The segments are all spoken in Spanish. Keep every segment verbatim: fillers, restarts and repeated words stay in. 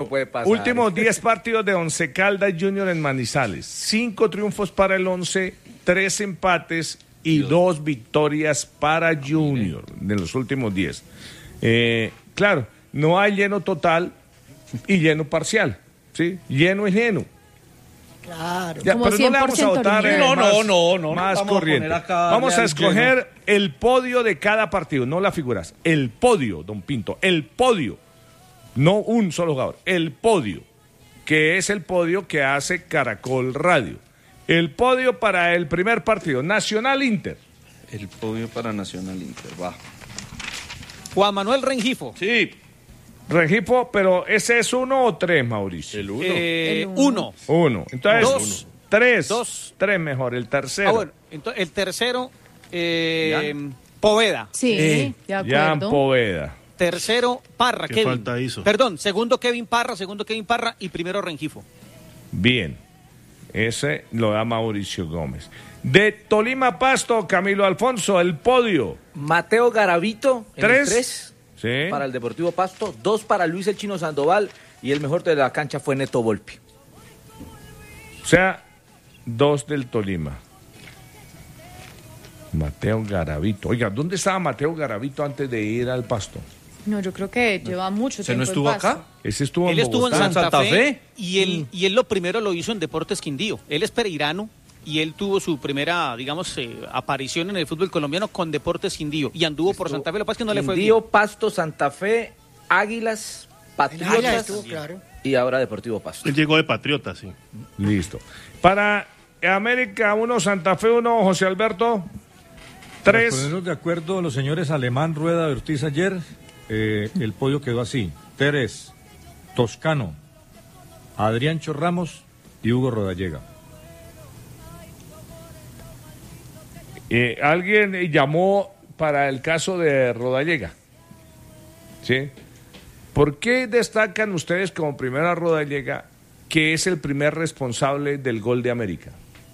puede pasar. Últimos diez partidos de Once Caldas Junior en Manizales. Cinco triunfos para el Once, tres empates y Dios. dos victorias para Junior de los últimos diez. Eh, claro, no hay lleno total y lleno parcial, ¿sí? Lleno y lleno. Claro. Ya, pero no le vamos a votar eh, no, más, no, no, no, más vamos corriente. A vamos a escoger lleno. El podio de cada partido, no las figuras. El podio, don Pinto, el podio. No un solo jugador, el podio, que es el podio que hace Caracol Radio. El podio para el primer partido, Nacional Inter. El podio para Nacional Inter, va. Juan Manuel Rengifo. Sí. Rengifo, pero ¿ese es uno o tres, Mauricio? El uno. Eh, el uno. Uno. Entonces, dos. Uno. Tres. Dos. Tres mejor. El tercero. Ah, bueno. Entonces, el tercero, eh, Poveda. Sí, eh, de acuerdo. Jan Poveda. Tercero, Parra. ¿Qué Kevin. falta hizo? Perdón, segundo Kevin Parra, segundo Kevin Parra y primero Rengifo. Bien. Ese lo da Mauricio Gómez. De Tolima Pasto, Camilo Alfonso, el podio. Mateo Garavito, en Tres. el tres Sí. para el Deportivo Pasto, dos para Luis el Chino Sandoval y el mejor de la cancha fue Neto Volpi. O sea, dos del Tolima. Mateo Garavito. Oiga, ¿dónde estaba Mateo Garavito antes de ir al Pasto? No, yo creo que lleva mucho ¿Se tiempo no estuvo en Pasto. acá? Ese estuvo Él en estuvo en Bogotá. Santa, Santa Fe, Fe. Y, él, y él lo primero lo hizo en Deportes Quindío. Él es pereirano y él tuvo su primera, digamos, eh, aparición en el fútbol colombiano con Deportes Quindío y anduvo por Santa Fe, lo que pasa es que no le fue bien. Quindío, Pasto, Santa Fe, Águilas, Patriotas Águila estuvo, claro. y ahora Deportivo Pasto. Él llegó de Patriota, sí. Listo. Para América uno, Santa Fe uno, José Alberto. Tres. Para ponernos de acuerdo los señores Alemán, Rueda y Ortiz ayer, eh, el podio quedó así. Teres, Toscano, Adriancho Ramos y Hugo Rodallega. Eh, alguien llamó para el caso de Rodallega. ¿Sí? ¿Por qué destacan ustedes como primera Rodallega que es el primer responsable del gol de América?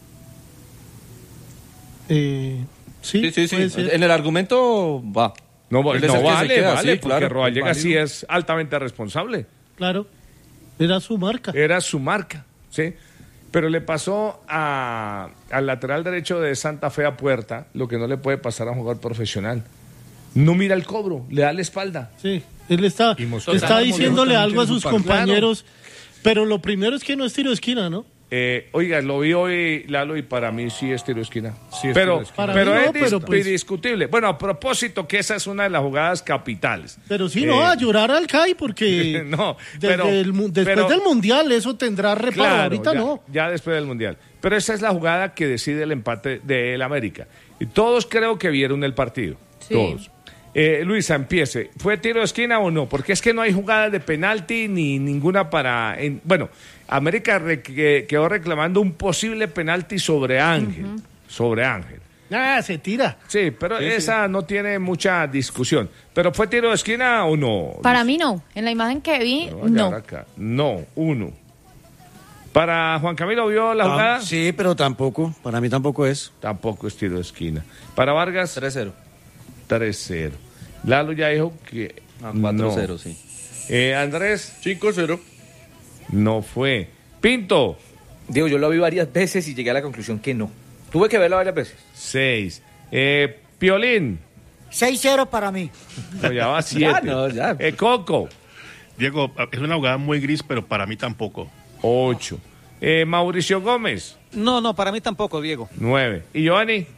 Eh, sí, Sí, sí, sí. puede ser. En el argumento va. No, Él es no el que se vale, queda, vale, sí, porque claro, Rodallega válido. sí es altamente responsable. Claro, era su marca. Era su marca, ¿sí? Pero le pasó a, al lateral derecho de Santa Fe a Puerta lo que no le puede pasar a un jugador profesional. No mira el cobro, le da la espalda. Sí, él está, Y Mosquera está también diciéndole tiene algo a su sus parte. compañeros, pero lo primero es que no es tiro de esquina, ¿no? Eh, oiga, lo vi hoy, Lalo, y para mí sí es tiro de esquina. Sí es pero tiro de esquina. Para pero mí no, es dis- pero pues- indiscutible. Bueno, a propósito que esa es una de las jugadas capitales. Pero sí, Eh, no, a llorar al C A I porque no, desde pero- el mu- después pero- del Mundial eso tendrá reparo, Claro, ahorita ya, no. ya después del Mundial. Pero esa es la jugada que decide el empate del América. Y todos creo que vieron el partido. Sí. Todos. Eh, Luisa, empiece. ¿Fue tiro de esquina o no? Porque es que no hay jugada de penalti ni ninguna para... en- bueno, América re- que- quedó reclamando un posible penalti sobre Ángel. Sobre Ángel. Ah, se tira. Sí, pero esa no tiene mucha discusión. ¿Pero fue tiro de esquina o no? Para mí no. En la imagen que vi, Pero voy a no. agarrar acá. No, uno. ¿Para Juan Camilo vio la Ah, jugada? sí, pero tampoco. Para mí tampoco es. Tampoco es tiro de esquina. ¿Para Vargas? tres cero. tres cero. Lalo ya dijo que Ah, cuatro cero, no. sí. Eh, Andrés, cinco cero. no fue. Pinto, Diego, yo lo vi varias veces y llegué a la conclusión que no. Tuve que verla varias veces. seis. Eh, Piolín, seis cero para mí. no, ya va siete. Ya, no, ya. Eh, Coco, Diego, es una jugada muy gris, pero para mí tampoco. ocho. Eh, Mauricio Gómez, No, no, para mí tampoco, Diego. nueve. ¿Y Giovanni?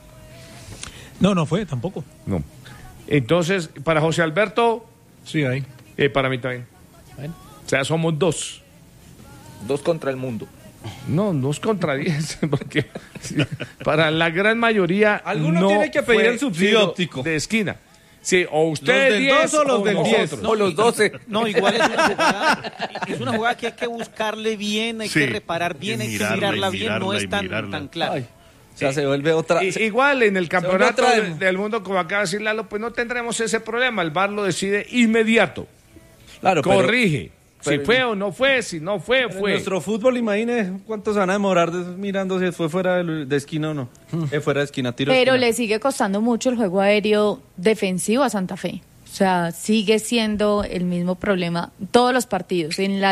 No, no fue tampoco. No. Entonces, para José Alberto, Sí, ahí. eh, para mí también. Bueno. O sea, somos dos. Dos contra el mundo. No, dos contra diez, porque sí, para la gran mayoría Alguno no tiene que pedir fue el subsidio tiro óptico. de esquina. Sí, o usted del diez dos o los del diez. nosotros. O los doce. No, igual es una jugada, es una jugada que hay que buscarle bien, hay Sí, que reparar bien, y hay mirarla, que mirarla y bien, no mirarla, es y tan, mirarla. tan claro. Ay, o sea, se vuelve otra... I- igual en el campeonato otra de- demo. del mundo, como acaba de decir Lalo, pues no tendremos ese problema. El V A R lo decide inmediato. Claro, pero- Corrige. pero- si fue o no fue, si no fue, pero en fue. nuestro fútbol, imagine cuántos van a demorar de- mirando si fue fuera de, de esquina o no. Es fuera de esquina, tiro de Pero esquina. le sigue costando mucho el juego aéreo defensivo a Santa Fe. O sea, sigue siendo el mismo problema todos los partidos. En la